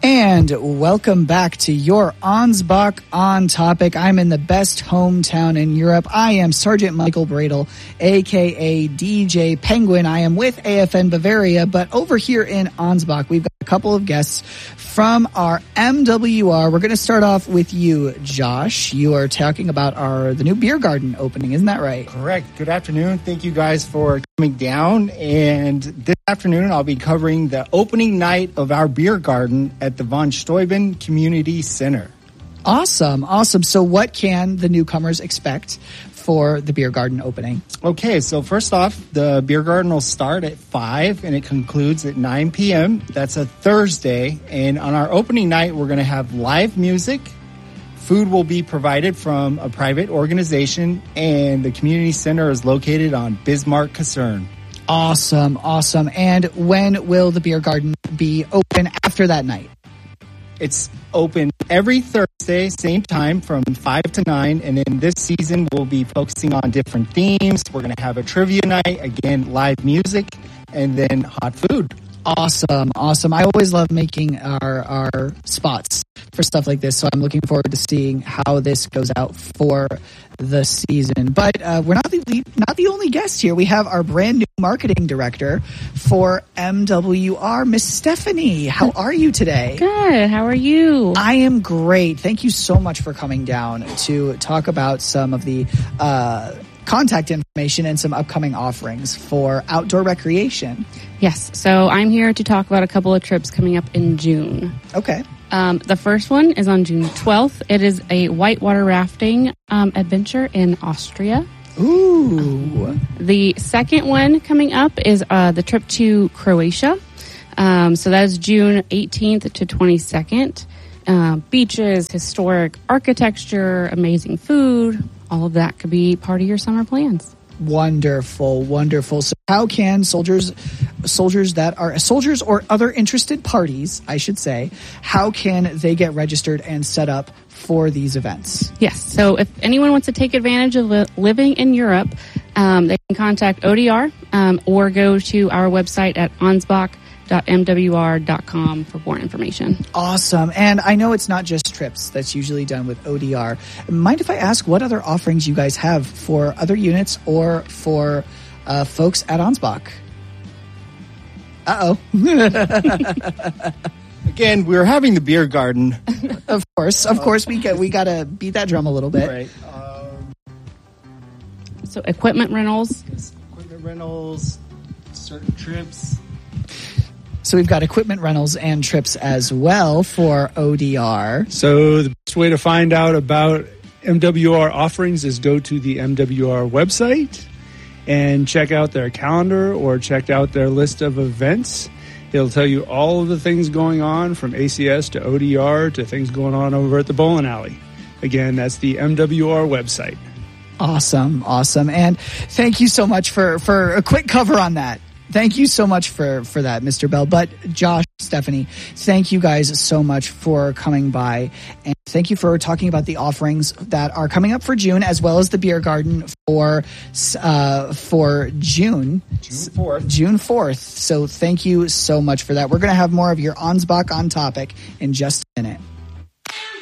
And welcome back to your Ansbach On Topic. I'm in the best hometown in Europe. I am Sergeant Michael Bradle, a.k.a. DJ Penguin. I am with AFN Bavaria, but over here in Ansbach, we've got a couple of guests from our MWR. We're going to start off with you, Josh. You are talking about the new beer garden opening, isn't that right? Correct. Good afternoon. Thank you guys for coming down. And this afternoon, I'll be covering the opening night of our beer garden at the Von Steuben Community Center. Awesome. So what can the newcomers expect for the beer garden opening? Okay, so first off, the beer garden will start at 5 and it concludes at 9 p.m. That's a Thursday. And on our opening night, we're going to have live music. Food will be provided from a private organization, and the community center is located on Bismarck Kaserne. Awesome. And when will the beer garden be open after that night? It's open every Thursday, same time from 5 to 9. And then this season, we'll be focusing on different themes. We're going to have a trivia night, again, live music, and then hot food. Awesome. I always love making our spots for stuff like this, so I'm looking forward to seeing how this goes out for the season. But we're not the only guest here. We have our brand new marketing director for MWR, Miss Stephanie. How are you today? Good. How are you? I am great. Thank you so much for coming down to talk about some of the contact information and some upcoming offerings for outdoor recreation. Yes. So I'm here to talk about a couple of trips coming up in June. Okay. The first one is on June 12th. It is a whitewater rafting adventure in Austria. Ooh. The second one coming up is the trip to Croatia. So that is June 18th to 22nd. Beaches, historic architecture, amazing food. All of that could be part of your summer plans. Wonderful. So how can soldiers or other interested parties, I should say, how can they get registered and set up for these events? Yes. So if anyone wants to take advantage of living in Europe, they can contact ODR or go to our website at ansbach.mwr.com for more information. Awesome. And I know it's not just trips that's usually done with ODR. Mind if I ask what other offerings you guys have for other units or for folks at Ansbach? Uh-oh. Again, we're having the beer garden. Of course, we got to beat that drum a little bit. Right. So equipment rentals. Certain trips. So we've got equipment rentals and trips as well for ODR. So the best way to find out about MWR offerings is go to the MWR website and check out their calendar or check out their list of events. It'll tell you all of the things going on from ACS to ODR to things going on over at the bowling alley. Again, that's the MWR website. Awesome. And thank you so much for a quick cover on that. Thank you so much for that, Mr. Bell. But Josh, Stephanie, thank you guys so much for coming by. And thank you for talking about the offerings that are coming up for June, as well as the beer garden for June 4th. So thank you so much for that. We're going to have more of your Ansbach On Topic in just a minute.